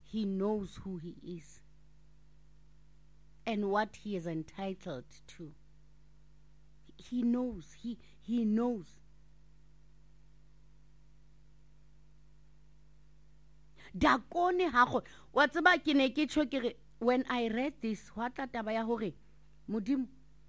he knows who he is and what he is entitled to. He knows. He knows. Dakone hago wa tseba ke ne ke tshwe ke re when I read this wa tla taba ya hore modimo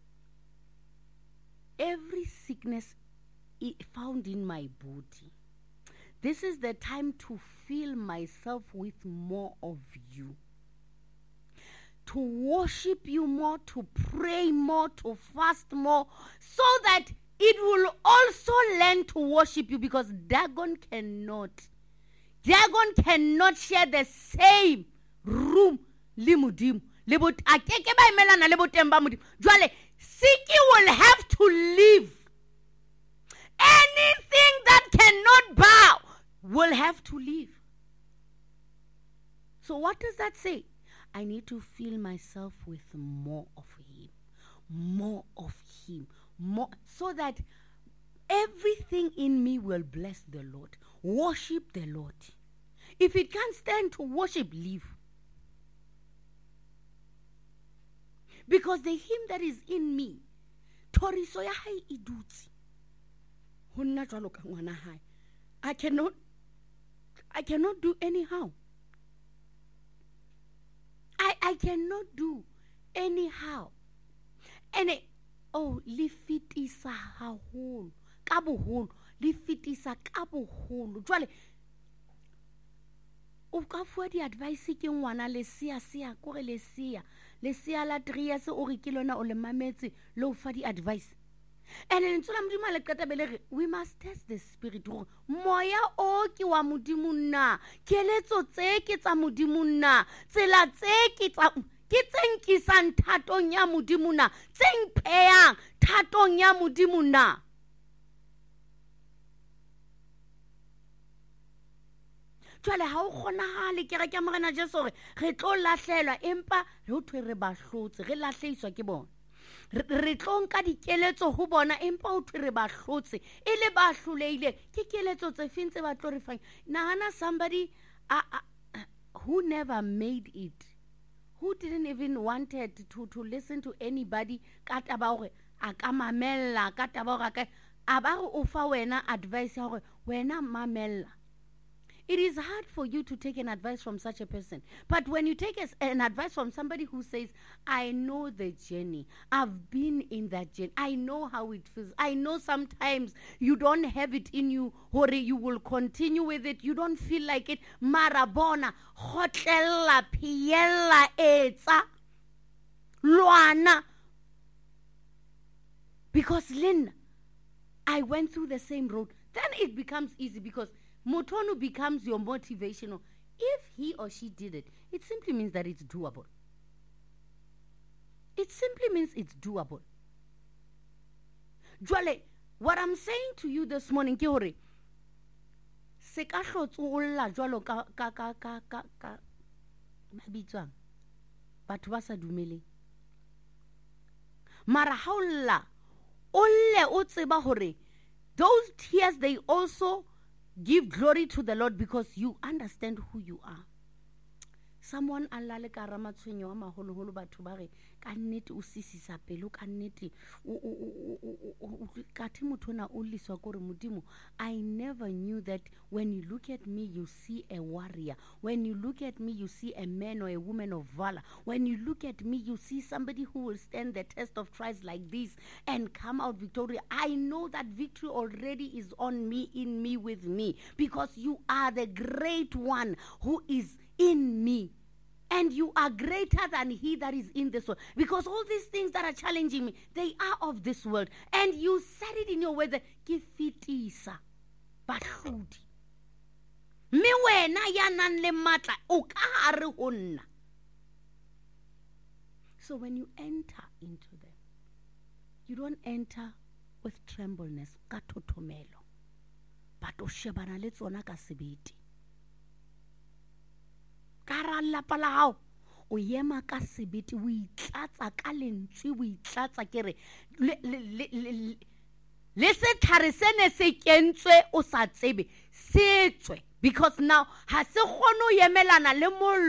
every sickness found in my body, this is the time to fill myself with more of you, to worship you more, to pray more, to fast more, so that it will also learn to worship you, because Dagon cannot share the same room le modimo le bot a keke ba imelana le boteng ba modimo. Jwale Siki will have to leave. Anything that cannot bow will have to leave. So what does that say? I need to fill myself with more of him, more, so that everything in me will bless the Lord, worship the Lord. If it can't stand to worship, leave. Because the him that is in me, toriso ya hai idutsi. Honna jwalo ka ngwana hai. I cannot do anyhow. I cannot do anyhow. And li fitisa haholo ka boholo, li fitisa ka boholo. Jwale o ka fuwa di advice ke ngwana lesia kore lesia la 3 years o re ke lona o le mametse le o fa di advice. And then tsula modimo le qeta bele we must test the spirit. Moya o ke wa modimo na, keletso tse ke tsa modimo na, tsela tse ke tseng ke san thatong ya modimo na, tseng pheyang thatong ya modimo na. Jwale ha o kgonahale ke re ke morena Jesu re tlo lahlelwa empa re o thwe re ba hlotse re lahleiswa ke bona. Re tlo nka dikeletso ho bona empa o thwe re ba hlotse e le ba hloleile ke keletso tse feng tse ba tlo re fang. Nahana somebody who never made it, who didn't even wanted to listen to anybody, ka taba hore a ka mamella, ka taba hore a ba re o fa wena advice ya hore wena mamella. It is hard for you to take an advice from such a person. But when you take an advice from somebody who says, I know the journey, I've been in that journey, I know how it feels, I know sometimes you don't have it in you, or you will continue with it, you don't feel like it, marabona, hotella, piella, etsa, luana. Because Lynn, I went through the same road. Then it becomes easy because Motonu becomes your motivational. If he or she did it, it simply means that it's doable. It simply means it's doable. Jwale, what I'm saying to you this morning, ke hore se ka hlotsolla jwalo ka mabitswang batho ba sa dumeleng. Mara haolla olle o tseba hore those tears, they also give glory to the Lord because you understand who you are. Someone Allah le ka rama tshwenyo wa maholoholo batho ba re ka nnete o sisisa pelo ka nnete ka thi motho na o liswa gore modimo, I never knew that when you look at me you see a warrior, when you look at me you see a man or a woman of valor, when you look at me you see somebody who will stand the test of trials like this and come out victorious. I know that victory already is on me, in me, with me, because you are the great one who is in me. And you are greater than he that is in this world. Because all these things that are challenging me, they are of this world. And you said it in your word that kifitisa bahlodi. Me wena ya nang le matla o ka hare ho nna. So when you enter into them, you don't enter with trembleness, ka thothomelo, but o shebana le tsona ka sebete. Kara lapa la hao o yema ka sebete o itlatsa ka lentswe o itlatsa kere le se thare sene se kentswe o sa tsebe setswe, because now ha se kgone o yemelana le mollo